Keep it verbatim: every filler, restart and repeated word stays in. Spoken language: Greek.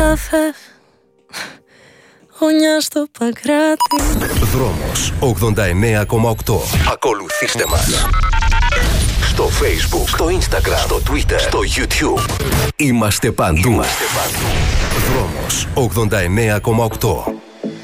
καφέ, γωνιά στο Παγκράτη. Δρόμος ογδόντα εννέα κόμμα οκτώ. Ακολουθήστε μας στο Facebook, στο Instagram, στο Twitter, στο YouTube. Είμαστε παντού. Είμαστε παντού. Δρόμος ογδόντα εννέα κόμμα οκτώ.